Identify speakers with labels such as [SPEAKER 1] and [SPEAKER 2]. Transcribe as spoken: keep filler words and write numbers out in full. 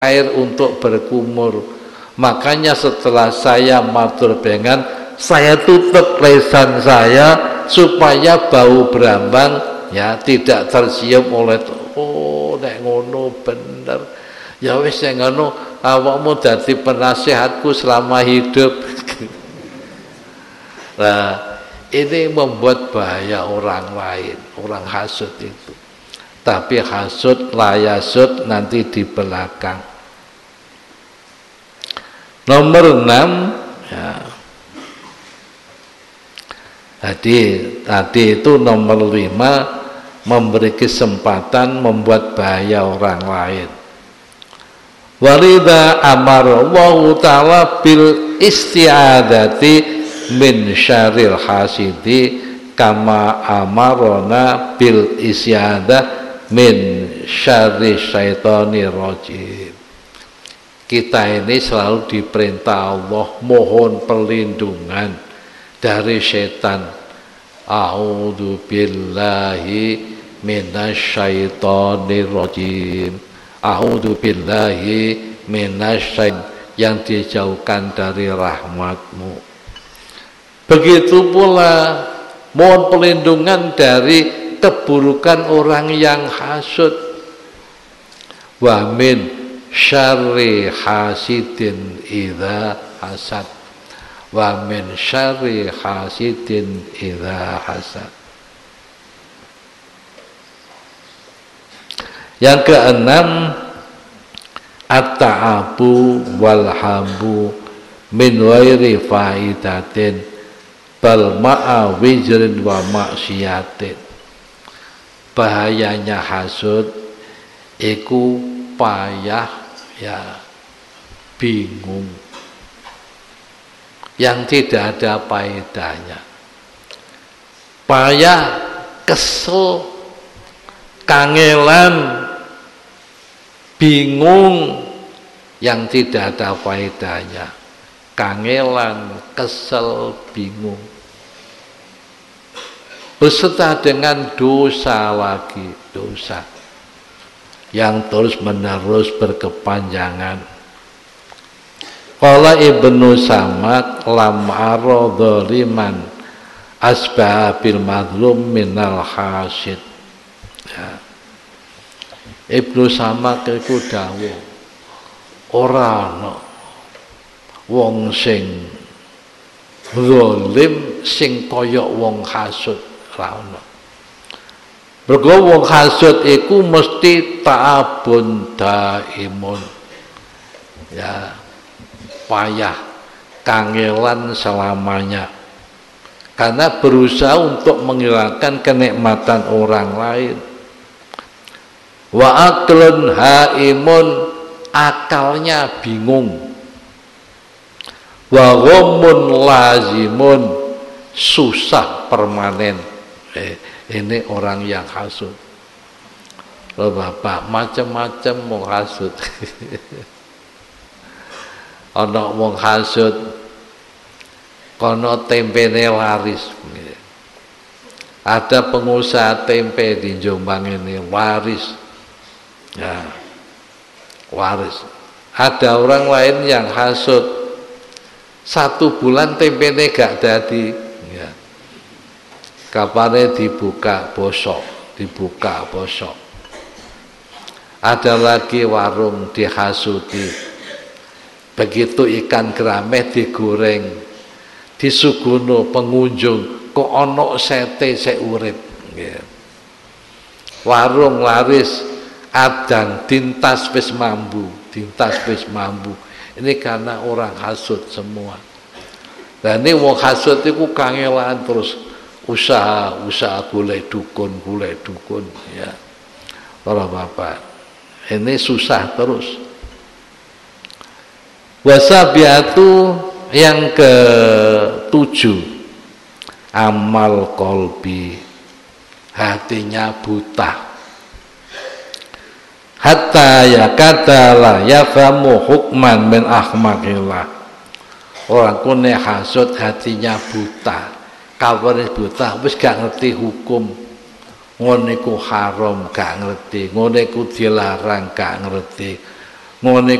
[SPEAKER 1] air untuk berkumur. Makanya setelah saya matur bengan, saya tutup lesan saya supaya bau berambang ya tidak tercium oleh. Oh nek ngono bener ya wis nek ngono awakmu dadi penasihatku selama hidup. Nah ini membuat bahaya orang lain, orang hasud itu. Tapi hasud layasud nanti di belakang. Nomor enam ya. Tadi tadi itu nomor lima, memberi kesempatan membuat bahaya orang lain. Walidha amara Allah ta'ala bil isti'adati min syarril hasidi kama amarona bil isti'adah min syarri syaitonir rajim. Kita ini selalu diperintah Allah mohon perlindungan dari setan. A'udzu billahi minasyaitonir rajim. A'udzu billahi minasyaitonir, yang dijauhkan dari rahmatmu. Begitu pula mohon perlindungan dari keburukan orang yang hasud. Wa min syarri hasidin idza hasad. Wa min syarri hasidin idza hasad. Yang keenam, at-ta'abu wal hambu min ghairi faidatin bal ma'a wijrin wa maksiatin. Bahayanya hasud iku payah ya, bingung yang tidak ada faedahnya, payah, kesel, kangelan, bingung yang tidak ada faedahnya, kangelan, kesel, bingung, beserta dengan dosa lagi, dosa yang terus menerus berkepanjangan. Qala Ibnu Samad lam ara dzaliman asbabil madlum minal hasid. Ya. Ibnu Samad iku dawuh ora ana wong sing zalim sing kaya wong hasud, ora ana. Mergo wong hasud iku mesti ta'abun daimun. Ya, payah, kangelan selamanya. Karena berusaha untuk menghilangkan kenikmatan orang lain. Wa aqlun haimun, akalnya bingung. Wa ghammun lazimun, susah permanen. Eh, ini orang yang hasud. Loh bapak, macam-macam mau hasud. Ana wong hasud kono tempene laris. Ada pengusaha tempe di Jombang ini waris. Ya. Waris. Ada orang lain yang hasud. Satu bulan tempene gak dadi. Ya. Kapane dibuka bosok, dibuka bosok. Ada lagi warung dihasuti. Begitu ikan gerameh digoreng, disuguno pengunjung, kok ono sete sek urip. Yeah. Warung laris, adang dintas wis mambu, dintas wis mambu. Ini karena orang hasud semua. Dan ini wong hasud itu kangelan terus usaha, usaha golek dukun, golek dukun. Ya, para bapak, ini susah terus. Wasabiatu yang ketujuh, amal kolbi, hatinya buta. Hatta yakadala yafamu hukman min ahmakillah. Orang kune hasud hatinya buta, kawaris buta, wis gak ngerti hukum. Ngono iku haram gak ngerti, ngono iku dilarang gak ngerti. ngene